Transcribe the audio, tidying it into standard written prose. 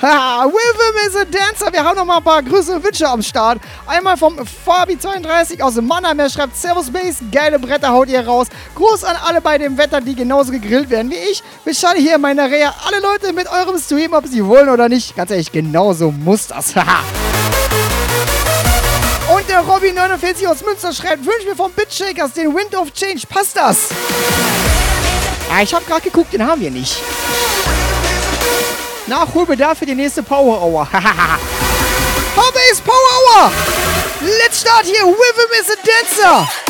Rhythm is a Dancer. Wir haben noch mal ein paar größere Wünsche am Start. Einmal vom Fabi32 aus dem Mannheim. Er schreibt, Servus Bass, geile Bretter haut ihr raus. Gruß an alle bei dem Wetter, die genauso gegrillt werden wie ich. Bescheid hier in meiner Reha. Alle Leute mit eurem Stream, ob sie wollen oder nicht. Ganz ehrlich, genauso muss das. Und der Robby49 aus Münster schreibt, wünsch mir vom Bitshakers den Wind of Change. Passt das? Ja, ich habe gerade geguckt, den haben wir nicht. Nachholbedarf für die nächste Power Hour. Hobby ist Power Hour. Let's start here. Rhythm is a Dancer.